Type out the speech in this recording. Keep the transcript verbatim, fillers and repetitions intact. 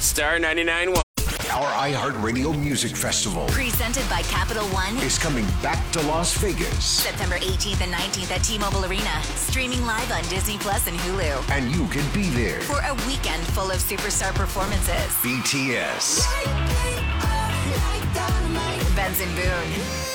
Star ninety-nine point one. Our iHeartRadio Music Festival Presented by Capital One. is coming back to Las Vegas. September eighteenth and nineteenth at T-Mobile Arena. Streaming live on Disney Plus and Hulu. And you can be there. For a weekend full of superstar performances. B T S. Benson Boone.